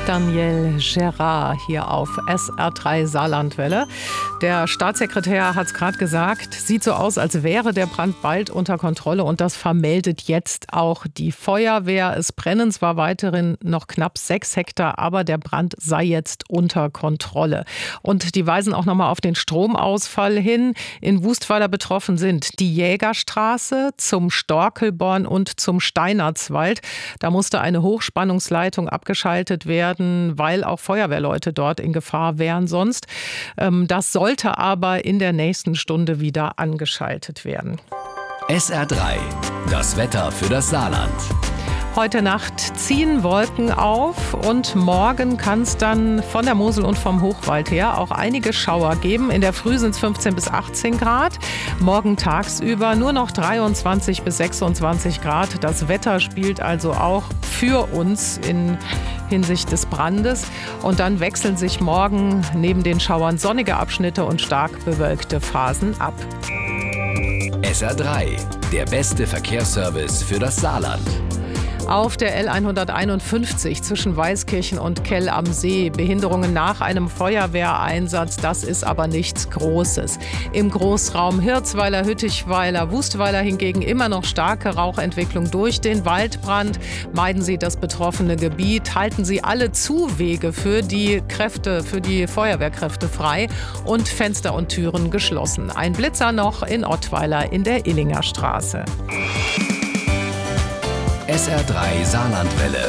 Daniel Gerard hier auf SR3 Saarlandwelle. Der Staatssekretär hat es gerade gesagt, sieht so aus, als wäre der Brand bald unter Kontrolle und das vermeldet jetzt auch die Feuerwehr. Es brennen zwar weiterhin noch knapp 6 Hektar, aber der Brand sei jetzt unter Kontrolle. Und die weisen auch nochmal auf den Stromausfall hin. In Wustweiler betroffen sind die Jägerstraße zum Storkelborn und zum Steinertswald. Da musste eine Hochspannungsleitung abgeschaltet werden, weil auch Feuerwehrleute dort in Gefahr wären sonst. Das sollte aber in der nächsten Stunde wieder angeschaltet werden. SR3, das Wetter für das Saarland. Heute Nacht ziehen Wolken auf und morgen kann es dann von der Mosel und vom Hochwald her auch einige Schauer geben. In der Früh sind es 15 bis 18 Grad, morgen tagsüber nur noch 23 bis 26 Grad. Das Wetter spielt also auch für uns in Hinsicht des Brandes. Und dann wechseln sich morgen neben den Schauern sonnige Abschnitte und stark bewölkte Phasen ab. SR3, der beste Verkehrsservice für das Saarland. Auf der L151 zwischen Weißkirchen und Kell am See. Behinderungen nach einem Feuerwehreinsatz, das ist aber nichts Großes. Im Großraum Hirzweiler, Hüttichweiler, Wustweiler hingegen immer noch starke Rauchentwicklung durch den Waldbrand. Meiden Sie das betroffene Gebiet, halten Sie alle Zuwege für die Feuerwehrkräfte frei und Fenster und Türen geschlossen. Ein Blitzer noch in Ottweiler in der Illinger Straße. SR3 Saarlandwelle.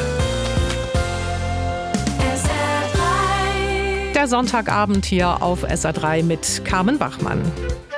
Der Sonntagabend hier auf SR3 mit Carmen Bachmann.